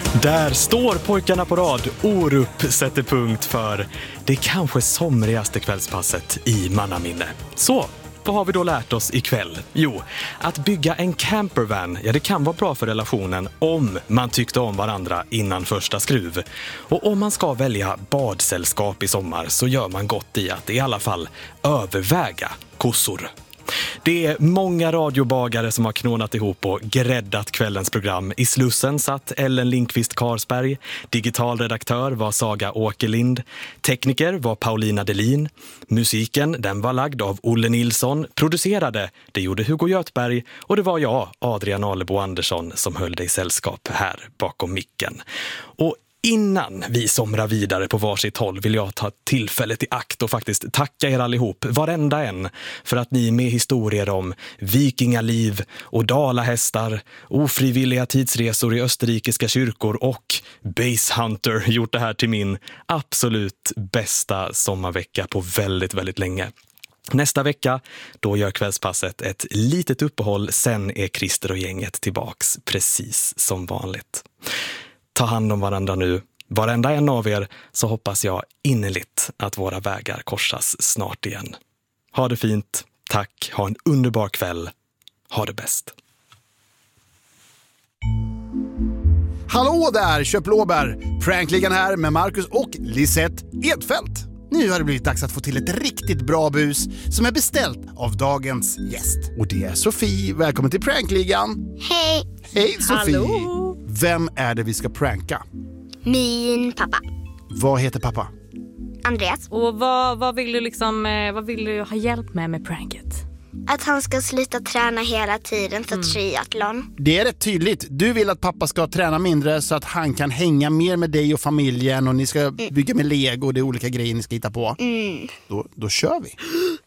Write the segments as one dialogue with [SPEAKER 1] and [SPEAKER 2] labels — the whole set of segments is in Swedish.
[SPEAKER 1] Där står pojkarna på rad. Orup sätter punkt för det kanske somrigaste kvällspasset i mannaminne. Så, vad har vi då lärt oss ikväll? Jo, att bygga en campervan, det kan vara bra för relationen om man tyckte om varandra innan första skruv. Och om man ska välja badsällskap i sommar så gör man gott i att i alla fall överväga kossor. Det är många radiobagare som har knånat ihop och gräddat kvällens program. I Slussen satt Ellen Lindqvist Karsberg, digitalredaktör var Saga Åkerlind, tekniker var Paulina Delin, musiken den var lagd av Olle Nilsson, producerade det gjorde Hugo Göthberg och det var jag, Adrian Alebo Andersson, som höll dig sällskap här bakom micken. Och innan vi somrar vidare på varsitt håll vill jag ta tillfället i akt och faktiskt tacka er allihop, varenda en, för att ni med historier om vikingaliv och dalahästar, ofrivilliga tidsresor i österrikiska kyrkor och Base Hunter gjort det här till min absolut bästa sommarvecka på väldigt, väldigt länge. Nästa vecka, då gör kvällspasset ett litet uppehåll, sen är Christer och gänget tillbaks precis som vanligt. Ta hand om varandra nu, varenda en av er, så hoppas jag innerligt att våra vägar korsas snart igen. Ha det fint, tack, ha en underbar kväll, ha det bäst.
[SPEAKER 2] Hallå där, köpblåbär! Prankligan här med Marcus och Lisette Edfeldt. Nu har det blivit dags att få till ett riktigt bra bus som är beställt av dagens gäst. Och det är Sofie. Välkommen till Prankligan.
[SPEAKER 3] Hej!
[SPEAKER 2] Hej Sofie!
[SPEAKER 4] Hallå.
[SPEAKER 2] Vem är det vi ska pranka?
[SPEAKER 3] Min pappa.
[SPEAKER 2] Vad heter pappa?
[SPEAKER 3] Andreas.
[SPEAKER 4] Och vad vill du ha hjälp med pranket?
[SPEAKER 3] Att han ska sluta träna hela tiden för triathlon.
[SPEAKER 2] Det är rätt tydligt. Du vill att pappa ska träna mindre så att han kan hänga mer med dig och familjen och ni ska bygga med Lego och det är olika grejer ni ska hitta på. Då kör vi.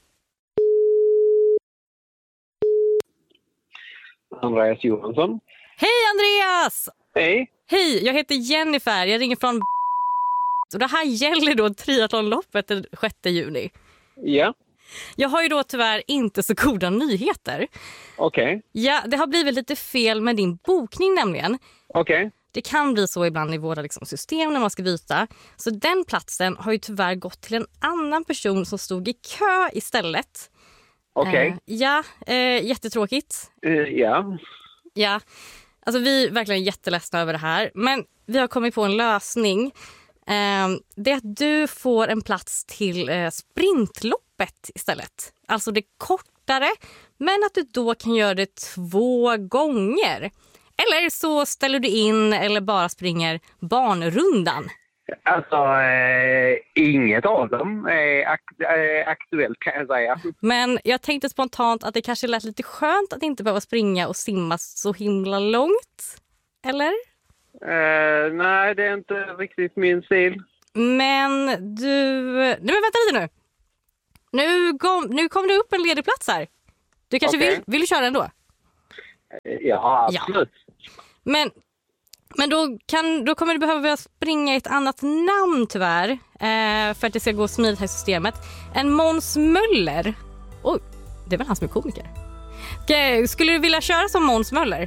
[SPEAKER 5] Andreas Johansson.
[SPEAKER 4] Hej Andreas!
[SPEAKER 5] Hej.
[SPEAKER 4] Hej, jag heter Jennifer. Jag ringer från och det här gäller då triathlonloppet den 6 juni.
[SPEAKER 5] Ja.
[SPEAKER 4] Jag har ju då tyvärr inte så goda nyheter.
[SPEAKER 5] Okej.
[SPEAKER 4] Ja, det har blivit lite fel med din bokning nämligen.
[SPEAKER 5] Okej.
[SPEAKER 4] Det kan bli så ibland i våra system när man ska byta. Så den platsen har ju tyvärr gått till en annan person som stod i kö istället.
[SPEAKER 5] Okej.
[SPEAKER 4] Jättetråkigt.
[SPEAKER 5] Ja.
[SPEAKER 4] Ja, alltså vi är verkligen jätteledsna över det här. Men vi har kommit på en lösning. Det är att du får en plats till sprintloppet istället. Alltså det kortare, men att du då kan göra det 2 gånger. Eller så ställer du in eller bara springer banrundan.
[SPEAKER 5] Alltså, inget av dem är aktuellt kan jag säga.
[SPEAKER 4] Men jag tänkte spontant att det kanske lät lite skönt att inte behöva springa och simma så himla långt. Eller?
[SPEAKER 5] Nej, det är inte riktigt min stil.
[SPEAKER 4] Men vänta lite nu. Nu kom det upp en ledig plats här. Du kanske vill du köra ändå?
[SPEAKER 5] Ja, absolut.
[SPEAKER 4] Ja. Men då kommer du behöva springa i ett annat namn tyvärr. För att det ska gå smidigt här i systemet. En Måns Möller. Oj, det är väl han som är komiker. Skulle du vilja köra som Måns Möller?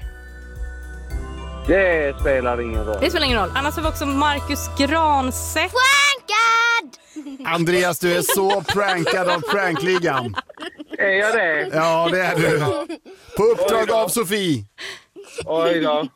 [SPEAKER 5] Det spelar ingen roll.
[SPEAKER 4] Det spelar ingen roll. Annars har vi också Marcus Granstedt.
[SPEAKER 3] Prankad!
[SPEAKER 2] Andreas, du är så prankad av Prankligan.
[SPEAKER 5] Är jag det?
[SPEAKER 2] Ja, det är du. På uppdrag av Sofie.
[SPEAKER 5] Oj då.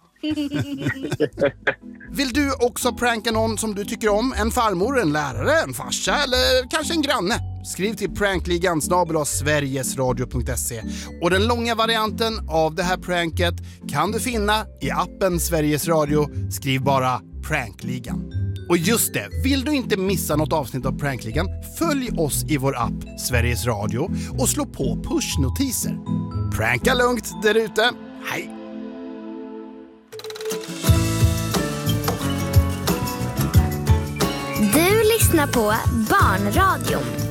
[SPEAKER 2] Vill du också pranka någon som du tycker om? En farmor, en lärare, en farsa eller kanske en granne? Skriv till prankligan@sverigesradio.se. Och den långa varianten av det här pranket kan du finna i appen Sveriges Radio. Skriv bara Prankligan. Och just det, vill du inte missa något avsnitt av Prankligan, följ oss i vår app Sveriges Radio och slå på pushnotiser. Pranka lugnt där ute. Hej!
[SPEAKER 3] Du lyssnar på Barnradion.